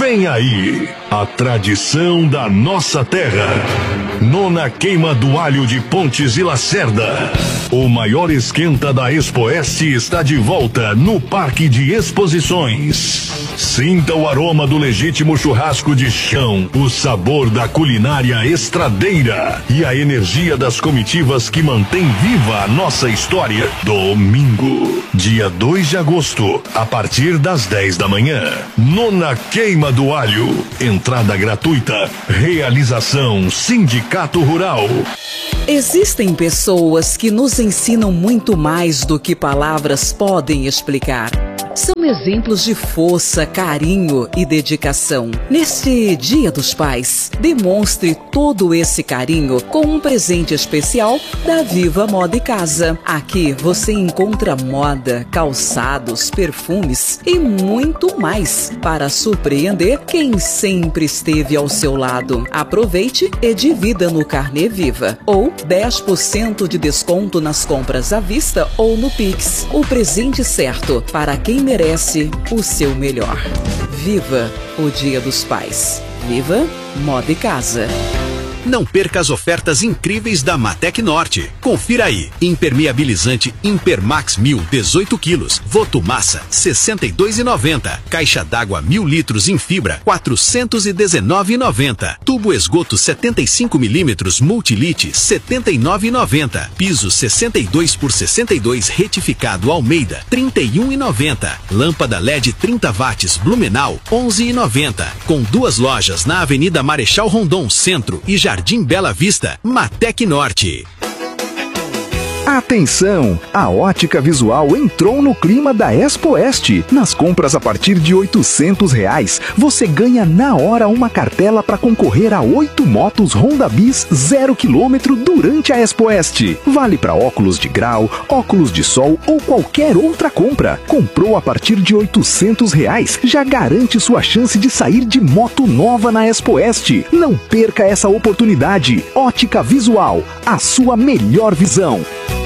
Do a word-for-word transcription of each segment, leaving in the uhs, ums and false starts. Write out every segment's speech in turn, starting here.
Vem aí, a tradição da nossa terra. Nona Queima do Alho de Pontes e Lacerda. O maior esquenta da Expoeste está de volta no Parque de Exposições. Sinta o aroma do legítimo churrasco de chão, o sabor da culinária estradeira e a energia das comitivas que mantém viva a nossa história. Domingo, dia dois de agosto, a partir das dez da manhã. Nona Queima do Alho. Entrada gratuita. Realização Sindicato Rural. Existem pessoas que nos ensinam muito mais do que palavras podem explicar. São exemplos de força, carinho e dedicação. Neste Dia dos Pais, demonstre todo esse carinho com um presente especial da Viva Moda e Casa. Aqui você encontra moda, calçados, perfumes e muito mais para surpreender quem sempre esteve ao seu lado. Aproveite e divida no Carnê Viva ou dez por cento de desconto nas compras à vista ou no Pix. O presente certo para quem merece o seu melhor. Viva o Dia dos Pais. Viva Moda e Casa. Não perca as ofertas incríveis da Matec Norte. Confira aí. Impermeabilizante Impermax mil, dezoito quilos. Votomassa, sessenta e dois reais e noventa centavos. Caixa d'água mil litros em fibra, quatrocentos e dezenove reais e noventa centavos. Tubo esgoto setenta e cinco milímetros Multilite, setenta e nove reais e noventa centavos. Piso sessenta e dois por sessenta e dois retificado Almeida, trinta e um reais e noventa centavos. Lâmpada L E D trinta watts Blumenau, onze reais e noventa centavos. Com duas lojas na Avenida Marechal Rondon Centro e Jardim Bela Vista, Matec Norte. Atenção! A Ótica Visual entrou no clima da Expoeste. Nas compras a partir de oitocentos reais, você ganha na hora uma cartela para concorrer a oito motos Honda Bis zero quilômetro durante a Expoeste. Vale para óculos de grau, óculos de sol ou qualquer outra compra. Comprou a partir de oitocentos reais, já garante sua chance de sair de moto nova na Expoeste. Não perca essa oportunidade. Ótica Visual, a sua melhor visão.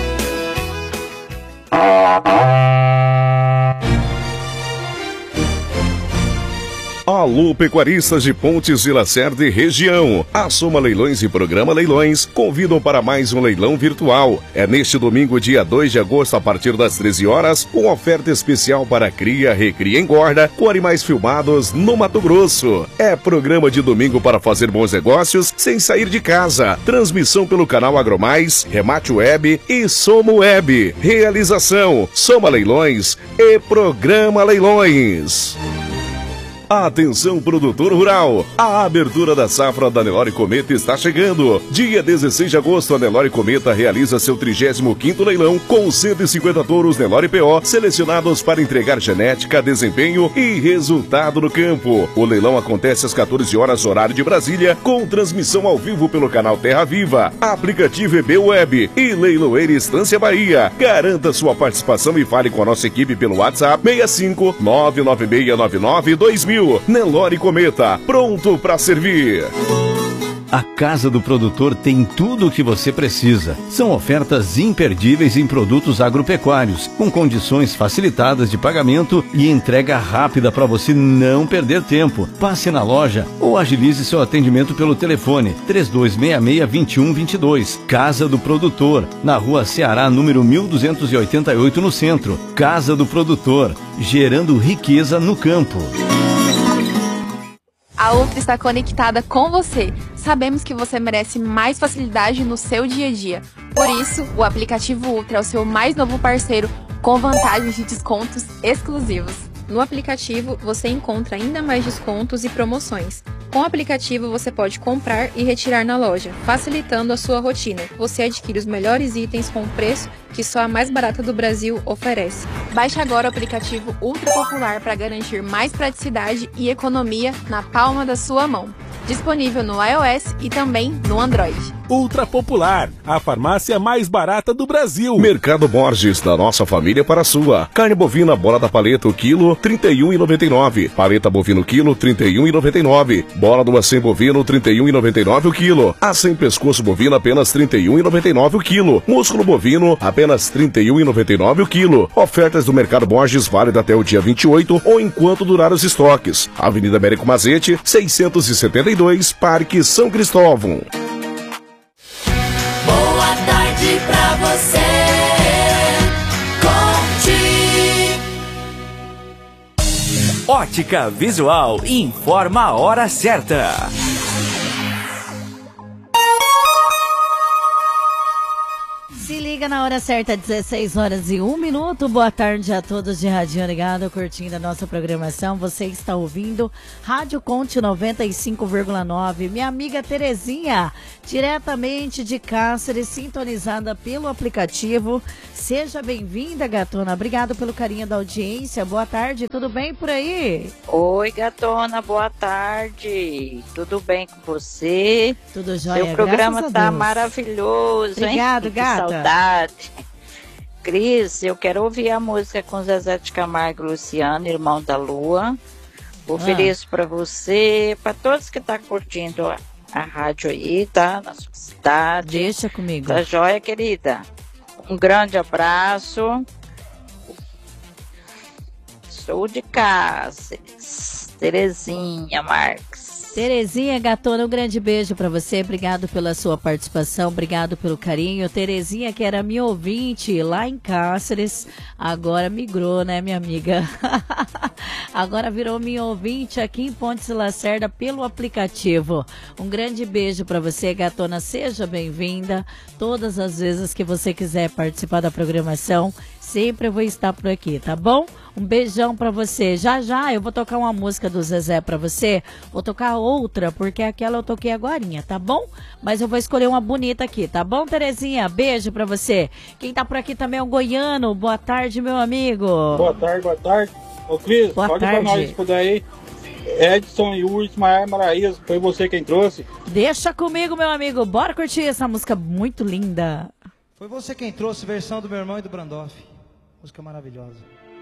Alô, pecuaristas de Pontes e Lacerda e região. A Soma Leilões e Programa Leilões convidam para mais um leilão virtual. É neste domingo, dia dois de agosto, a partir das treze horas, com oferta especial para cria, recria e engorda, com animais filmados no Mato Grosso. É programa de domingo para fazer bons negócios sem sair de casa. Transmissão pelo canal Agromais, Remate Web e Soma Web. Realização, Soma Leilões e Programa Leilões. Atenção, produtor rural! A abertura da safra da Nelore Cometa está chegando. Dia dezesseis de agosto, a Nelore Cometa realiza seu trigésimo quinto leilão com cento e cinquenta touros Nelore P O selecionados para entregar genética, desempenho e resultado no campo. O leilão acontece às quatorze horas, horário de Brasília, com transmissão ao vivo pelo canal Terra Viva, aplicativo E B Web e Leiloeira Estância Bahia. Garanta sua participação e fale com a nossa equipe pelo WhatsApp seis cinco nove nove seis nove nove dois mil. Nelore Cometa, pronto para servir. A Casa do Produtor tem tudo o que você precisa. São ofertas imperdíveis em produtos agropecuários, com condições facilitadas de pagamento e entrega rápida para você não perder tempo. Passe na loja ou agilize seu atendimento pelo telefone três dois seis seis, dois um dois dois. Casa do Produtor, na Rua Ceará, número mil duzentos e oitenta e oito, no centro. Casa do Produtor, gerando riqueza no campo. A Ultra está conectada com você. Sabemos que você merece mais facilidade no seu dia a dia. Por isso, o aplicativo Ultra é o seu mais novo parceiro, com vantagens de descontos exclusivos. No aplicativo, você encontra ainda mais descontos e promoções. Com o aplicativo, você pode comprar e retirar na loja, facilitando a sua rotina. Você adquire os melhores itens com preço que só a mais barata do Brasil oferece. Baixe agora o aplicativo Ultra Popular para garantir mais praticidade e economia na palma da sua mão. disponível no iOS e também no Android. Ultra Popular, a farmácia mais barata do Brasil. Mercado Borges, da nossa família para a sua. Carne bovina bola da paleta, o quilo, trinta e um reais e noventa e nove centavos. Paleta bovino quilo, trinta e um reais e noventa e nove centavos. Bola do acém bovino, trinta e um reais e noventa e nove centavos o quilo. Acém pescoço bovino, apenas trinta e um reais e noventa e nove centavos o quilo. Músculo bovino, apenas trinta e um reais e noventa e nove centavos o quilo. Ofertas do Mercado Borges, válida até o dia vinte e oito ou enquanto durar os estoques. Avenida Américo Mazete, seiscentos e setenta e dois, Parque São Cristóvão. Boa tarde pra você, Conte. Ótica Visual informa a hora certa. Se liga na hora certa, dezesseis horas e um minuto. Boa tarde a todos de Radinho Ligado, curtindo a nossa programação. Você está ouvindo Rádio Conte noventa e cinco vírgula nove. Minha amiga Terezinha, diretamente de Cáceres, sintonizada pelo aplicativo. Seja bem-vinda, gatona. Obrigado pelo carinho da audiência. Boa tarde, tudo bem por aí? Oi, gatona, boa tarde. Tudo bem com você? Tudo jóia, seu programa tá maravilhoso, hein? Obrigado, gata. Que saudade. Cris, eu quero ouvir a música com Zezé de Camargo e Luciano, Irmão da Lua. Ofereço ah. para você, para todos que tá curtindo a, a rádio aí, tá? Na sua cidade. Deixa comigo. Tá joia, querida? Um grande abraço. Sou de Cáceres, Terezinha Marques. Terezinha, gatona, um grande beijo pra você. Obrigado pela sua participação, obrigado pelo carinho. Terezinha, que era minha ouvinte lá em Cáceres, agora migrou, né, minha amiga? Agora virou minha ouvinte aqui em Pontes e Lacerda pelo aplicativo. Um grande beijo pra você, gatona. Seja bem-vinda. Todas as vezes que você quiser participar da programação, sempre eu vou estar por aqui, tá bom? Um beijão pra você. Já já eu vou tocar uma música do Zezé pra você. Vou tocar outra, porque aquela eu toquei agorinha, tá bom? Mas eu vou escolher uma bonita aqui, tá bom, Terezinha? Beijo pra você. Quem tá por aqui também é o Goiano. Boa tarde, meu amigo. Boa tarde, boa tarde. Ô, Cris, boa pode tarde. Pra nós escutar aí. Edson e o Ismael Maraíza, foi você quem trouxe? Deixa comigo, meu amigo. Bora curtir essa música muito linda. Foi você quem trouxe, versão do meu irmão e do Brandoff. Música maravilhosa.